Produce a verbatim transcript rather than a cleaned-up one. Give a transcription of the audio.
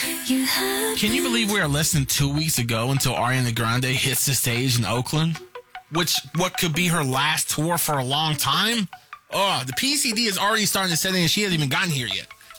Can you believe we are less than two weeks ago until Ariana Grande hits the stage in Oakland? Which, what could be her last tour for a long time? Oh, the P C D is already starting to set in and she hasn't even gotten here yet.